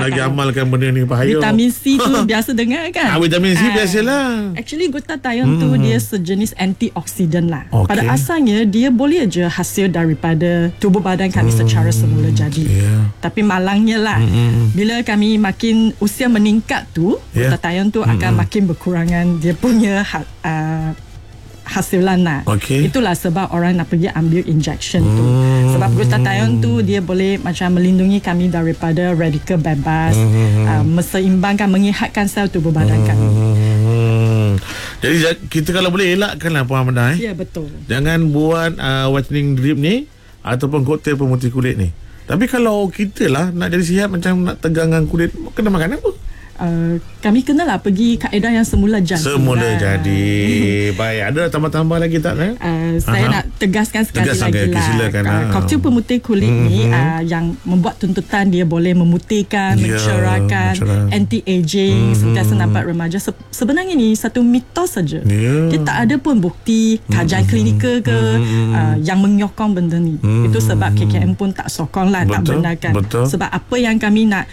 lagi amalkan benda ni bahaya. Vitamin C tu biasa dengar kan? Vitamin C biasalah. Actually glutathione tu dia sejenis antioksidan lah. Okay. Pada asalnya dia boleh je hasil daripada tubuh badan kami secara semula jadi. Tapi malangnya lah, bila kami makin usia meningkat tu, glutathione tu akan makin berkurangan dia punya hasilan lah. Itulah sebab orang nak pergi ambil injection tu. Sebab glutathione tu dia boleh macam melindungi kami daripada radikal bebas, meseimbangkan, menyihatkan sel tubuh badan kami. Jadi kita kalau boleh elakkanlah Puan Hamadah. Ya, betul. Jangan buat whitening drip ni ataupun koktail pemutih kulit ni. Tapi kalau kita lah nak jadi sihat, macam nak tegangkan kulit, kena makan apa? Kami kenalah pergi kaedah yang semula jadi. Semula jadi. Baik, ada tambah-tambah lagi tak? Saya nak tegaskan sekali lagi lah. Silakan. Koktail pemutih kulit ni yang membuat tuntutan dia boleh memutihkan, mencerahkan, anti-aging, sentiasa nampak remaja. Sebenarnya ni satu mitos saja. Dia tak ada pun bukti kajian klinikal ke yang menyokong benda ni. Itu sebab KKM pun tak sokong lah, tak benarkan. Sebab apa yang kami nak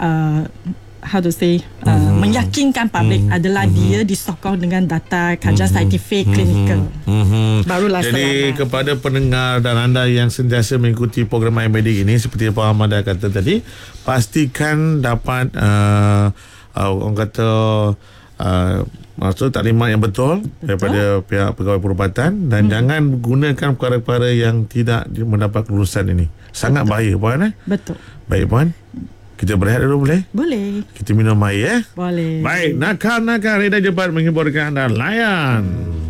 meyakinkan publik adalah dia disokong dengan data kajian saintifik klinikal. Barulah jadi kepada pendengar dan anda yang sentiasa mengikuti program iMedic ini, seperti Puan Hamadah kata tadi, pastikan dapat orang kata maksud taklimat yang betul daripada pihak pegawai perubatan, dan jangan gunakan perkara-perkara yang tidak mendapat kelulusan ini. Sangat bahaya Puan. Betul. Baik Puan, kita berehat dulu boleh? Boleh. Kita minum air Boleh. Baik, nakal-nakal Reda Jebat menghiburkan anda. Layan.